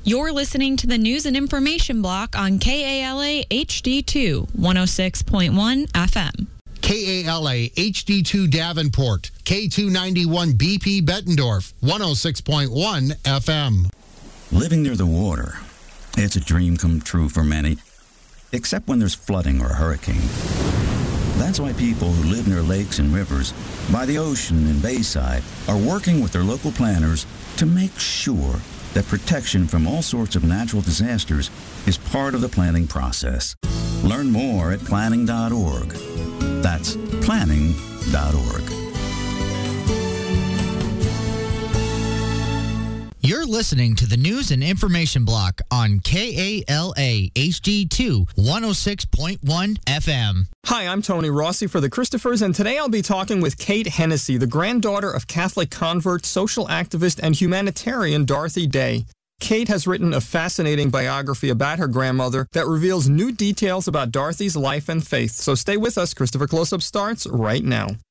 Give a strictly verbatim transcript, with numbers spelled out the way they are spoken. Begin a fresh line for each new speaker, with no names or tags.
You're listening to the News and Information Block on K A L A H D two, one oh six point one F M.
K A L A H D two Davenport, K two ninety-one B P Bettendorf, one oh six point one F M.
Living near the water, it's a dream come true for many, except when there's flooding or a hurricane. That's why people who live near lakes and rivers, by the ocean and bayside, are working with their local planners to make sure that protection from all sorts of natural disasters is part of the planning process. Learn more at planning dot org. That's planning dot org.
You're listening to the News and Information Block on K A L A H D two, one oh six point one F M.
Hi, I'm Tony Rossi for the Christophers, and today I'll be talking with Kate Hennessy, the granddaughter of Catholic convert, social activist, and humanitarian Dorothy Day. Kate has written a fascinating biography about her grandmother that reveals new details about Dorothy's life and faith. So stay with us. Christopher Close-Up starts right now.